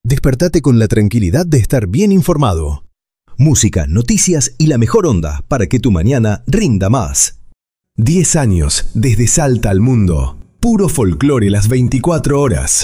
Despertate con la tranquilidad de estar bien informado. Música, noticias y la mejor onda para que tu mañana rinda más. 10 años desde Salta al mundo. Puro folclore las 24 horas.